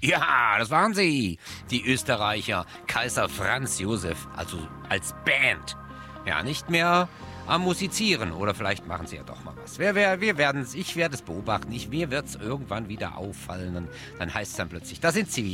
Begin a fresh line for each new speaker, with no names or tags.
Ja, das waren sie. Die Österreicher Kaiser Franz Josef, also als Band. Ja, nicht mehr am Musizieren. Oder vielleicht machen sie ja doch mal was. Wir werden's, ich werde es beobachten. Mir wird es irgendwann wieder auffallen. Dann heißt es dann plötzlich, da sind sie wieder.